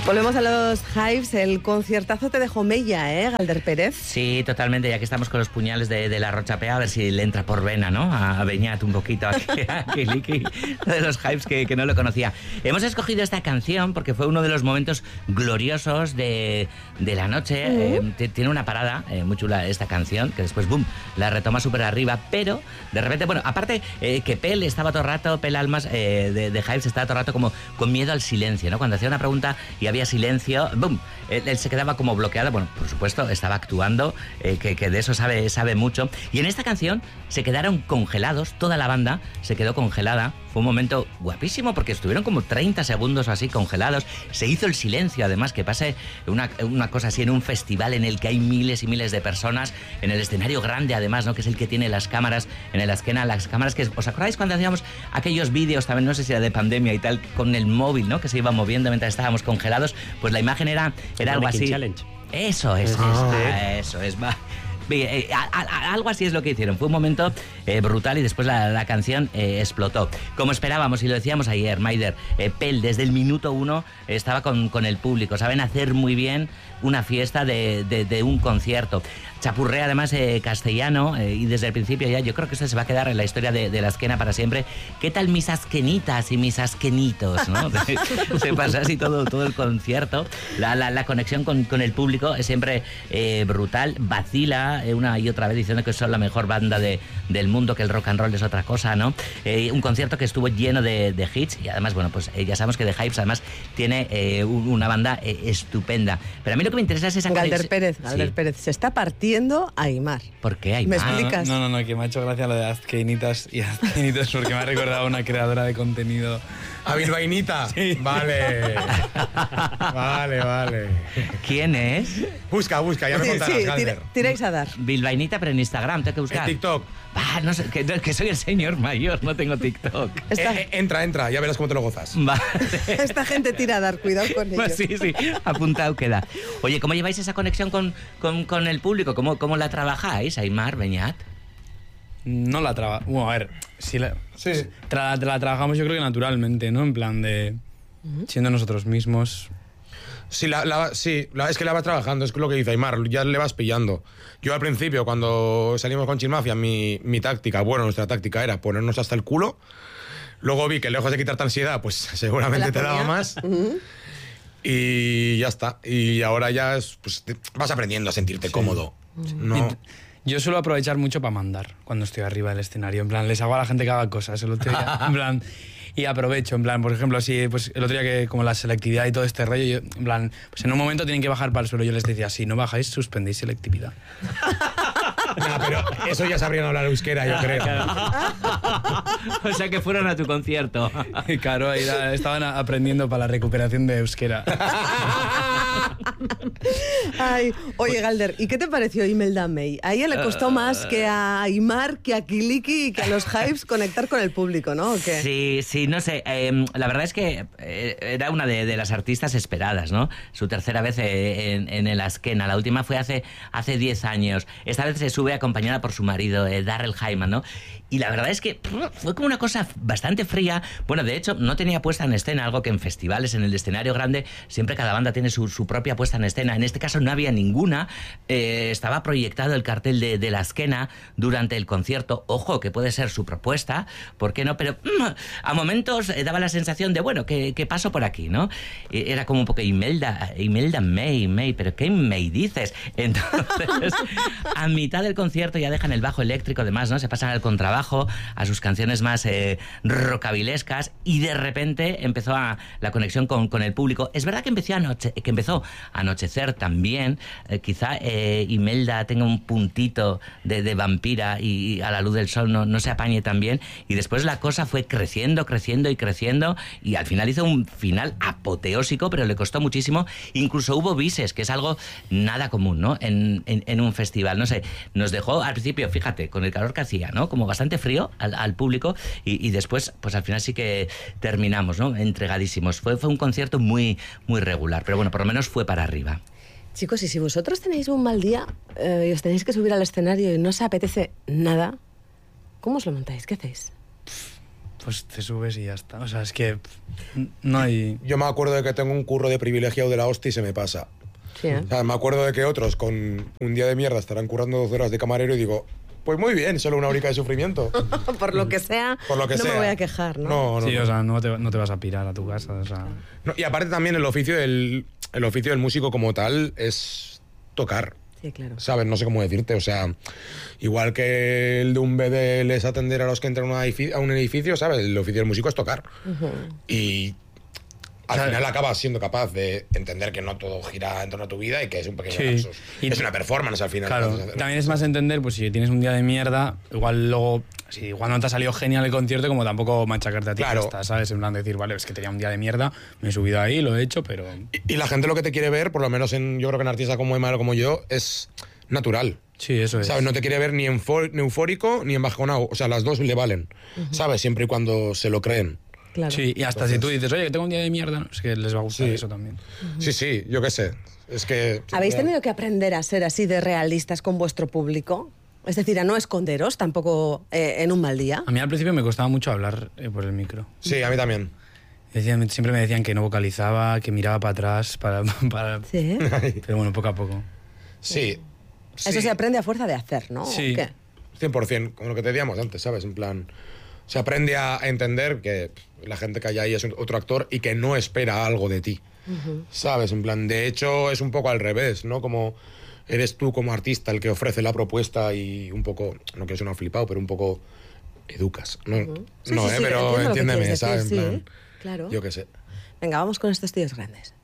Volvemos a los Hives. El conciertazo te dejó mella, Galder Pérez. Sí, totalmente, ya que estamos con los puñales de la Rochapea, a ver si le entra por vena, ¿no? A Beñat un poquito, a Kiliki, de los Hives que no lo conocía. Hemos escogido esta canción porque fue uno de los momentos gloriosos de la noche. Tiene una parada muy chula esta canción, que después, boom, la retoma súper arriba, pero de repente, bueno, aparte que Pel estaba todo el rato, Pel Almas de Hives estaba todo el rato como con miedo al silencio, ¿no? Cuando hacía una pregunta y había silencio, ¡bum! Él se quedaba como bloqueado. Bueno, por supuesto, estaba actuando, que de eso sabe mucho. Y en esta canción se quedaron congelados, toda la banda se quedó congelada. Fue un momento guapísimo porque estuvieron como 30 segundos así congelados. Se hizo el silencio, además, que pase una cosa así en un festival en el que hay miles y miles de personas, en el escenario grande, además, ¿no? Que es el que tiene las cámaras en el esquena, las cámaras que... ¿Os acordáis cuando hacíamos aquellos vídeos, también no sé si era de pandemia y tal, con el móvil, ¿no? Que se iba moviendo mientras estábamos congelados. Pues la imagen era algo así. Challenge. Eso es. Algo así es lo que hicieron. Fue un momento brutal y después la canción explotó. Como esperábamos y lo decíamos ayer, Maider, Pel desde el minuto 1 estaba con el público. Saben hacer muy bien una fiesta de un concierto. Chapurrea además castellano y desde el principio ya yo creo que esto se va a quedar en la historia de la Azquena para siempre. ¿Qué tal mis asquenitas y mis asquenitos? ¿No? Se pasa así todo el concierto. La conexión con el público es siempre brutal. Vacila una y otra vez diciendo que son la mejor banda del mundo, que el rock and roll es otra cosa, ¿no? Un concierto que estuvo lleno de hits y además, bueno, pues ya sabemos que The Hives además tiene una banda estupenda. Pero a mí lo que me interesa es esa... Galder Pérez, se está partiendo a Aimar. ¿Por qué Aimar? ¿Me explicas? No, que me ha hecho gracia lo de Azquenitas y Azquenitos porque me ha recordado a una creadora de contenido. ¿A Bilbainita? Sí. Vale. ¿Quién es? Busca, ya me contarás, Galder. Tiráis a dar. Bilbainita, pero en Instagram, tengo que buscar. En TikTok. No sé, que soy el señor mayor, no tengo TikTok. Entra, ya verás cómo te lo gozas. Vale. Esta gente tira a dar, cuidado con ellos. Pues sí, apuntado queda. Oye, ¿cómo lleváis esa conexión con el público? ¿Cómo la trabajáis, Aimar, Beñat? No la trabajamos. Bueno, a ver, sí. La trabajamos yo creo que naturalmente, ¿no? En plan de... siendo nosotros mismos. Sí, es que la vas trabajando, es lo que dice Aimar, ya le vas pillando. Yo al principio, cuando salimos con Chill Mafia, nuestra táctica era ponernos hasta el culo. Luego vi que lejos de quitarte ansiedad, pues seguramente te daba más. Y ya está. Y ahora ya vas aprendiendo a sentirte cómodo. No... Yo suelo aprovechar mucho para mandar cuando estoy arriba del escenario. En plan, les hago a la gente que haga cosas el otro día. En plan, y aprovecho. En plan, por ejemplo, así, pues el otro día que como la selectividad y todo este rollo, yo, en plan, pues en un momento tienen que bajar para el suelo. Yo les decía, si no bajáis, suspendéis selectividad. No, pero eso ya sabrían hablar euskera, yo creo. O sea que fueron a tu concierto. Claro, ahí estaban aprendiendo para la recuperación de euskera. Ay, oye, Galder, ¿y qué te pareció Imelda May? A ella le costó más que a Aimar, que a Kiliki y que a los Hives conectar con el público, ¿no? ¿O qué? Sí, no sé. La verdad es que era una de las artistas esperadas, ¿no? Su tercera vez en el Azquena. La última fue hace 10 años. Esta vez se sube acompañada por su marido, Darrell Hyman, ¿no? Y la verdad es que fue como una cosa bastante fría. Bueno, de hecho, no tenía puesta en escena, algo que en festivales, en el escenario grande, siempre cada banda tiene su propia puesta en escena. En este caso no había ninguna. Estaba proyectado el cartel de la Azquena durante el concierto. Ojo, que puede ser su propuesta, ¿por qué no? Pero a momentos daba la sensación de, bueno, que paso por aquí, ¿no? Era como un poco Imelda May, ¿pero qué May dices? Entonces, a mitad del concierto ya dejan el bajo eléctrico, además, ¿no? Se pasan al contrabajo, a sus canciones más rockabilescas y de repente empezó la conexión con el público. Es verdad que empezó a anochecer también. Quizá Imelda tenga un puntito de vampira y a la luz del sol no se apañe tan bien. Y después la cosa fue creciendo y al final hizo un final apoteósico, pero le costó muchísimo. Incluso hubo bises, que es algo nada común, ¿no? En un festival. No sé, nos dejó al principio, fíjate, con el calor que hacía, ¿no? Como bastante frío al público y después, pues al final sí que terminamos, ¿no? Entregadísimos. Fue un concierto muy, muy regular, pero bueno, por lo menos fue para arriba. Chicos, y si vosotros tenéis un mal día y os tenéis que subir al escenario y no os apetece nada, ¿cómo os lo montáis? ¿Qué hacéis? pues te subes y ya está. O sea, es que no hay... Yo me acuerdo de que tengo un curro de privilegiado de la hostia y se me pasa. Sí, ¿eh? O sea, me acuerdo de que otros con un día de mierda estarán currando 12 horas de camarero y digo, pues muy bien, solo una horica de sufrimiento. Por lo que sea, Por lo que no sea. me voy a quejar, ¿no? Sí, o sea, no te vas a pirar a tu casa, o sea... No, y aparte también el oficio del músico como tal es tocar. Sí, claro. ¿Sabes? No sé cómo decirte. O sea, igual que el de un BDL es atender a los que entran a un edificio, ¿sabes? El oficio del músico es tocar. Y al final acabas siendo capaz de entender que no todo gira en torno a tu vida y que es un pequeño lapsus. Y es una performance al final. Claro, también es más entender, pues si tienes un día de mierda, igual luego, si igual no te ha salido genial el concierto, como tampoco machacarte a ti, Claro. ¿sabes? En plan decir, vale, es que tenía un día de mierda, me he subido ahí, lo he hecho, pero... Y la gente lo que te quiere ver, por lo menos yo creo que en artistas como Emma o como yo, es natural. Sí, eso es. ¿Sabes? No te quiere ver ni eufórico ni embajonado. O sea, las dos le valen. ¿Sabes? Siempre y cuando se lo creen. Claro. Sí, y hasta si tú dices, oye, que tengo un día de mierda, ¿no? Es que les va a gustar Sí. eso también. Sí, yo qué sé. Es que... ¿Habéis tenido que aprender a ser así de realistas con vuestro público? Es decir, a no esconderos tampoco en un mal día. A mí al principio me costaba mucho hablar por el micro. Sí, a mí también. Siempre me decían que no vocalizaba, que miraba para atrás, Sí. pero bueno, poco a poco. Sí. Eso se aprende a fuerza de hacer, ¿no? Sí. ¿O qué? 100%, como lo que te decíamos antes, ¿sabes? En plan, se aprende a entender que la gente que hay ahí es otro actor y que no espera algo de ti, ¿sabes? En plan, de hecho es un poco al revés, ¿no? Como eres tú como artista el que ofrece la propuesta y un poco, no quiero sonar flipado, pero un poco educas, ¿no? Sí, No, sí, sí, pero entiendo lo que entiéndeme, quieres decir, ¿sabes? En sí, plan, claro. yo qué sé. Venga, vamos con estos tíos grandes.